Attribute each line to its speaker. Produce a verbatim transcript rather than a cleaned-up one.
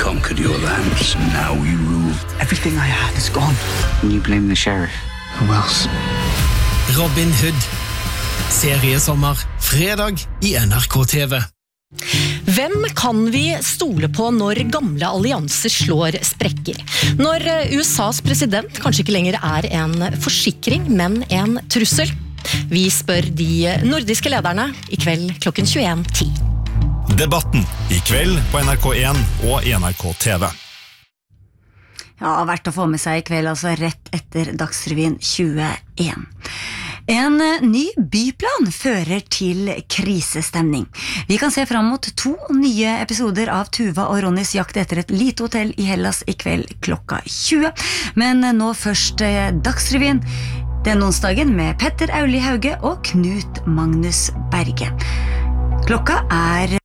Speaker 1: conquered your lands, and now we rule.
Speaker 2: Everything I had is gone.
Speaker 1: And you blame the sheriff. Who else?
Speaker 3: Robin Hood. Seriesommer, fredag i N R K T V.
Speaker 4: Hvem kan vi stole på når gamle allianser slår sprekker? Når U S A's president kanskje ikke lenger er en forsikring, men en trussel? Vi spør de nordiske lederne i kveld klokken tjueen ti.
Speaker 5: Debatten i kveld på N R K en og N R K T V.
Speaker 6: Ja, verdt å få med seg i kveld, altså rett etter Dagsrevyen tjueen. En ny byplan fører til krisestemning. Vi kan se frem mot to nye episoder av Tuva og Ronnys jakt etter et lite hotell i Hellas i kveld klokka tjue. Men nå først Dagsrevyen den onsdagen med Petter Auli Hauge og Knut Magnus Berge. Klokka er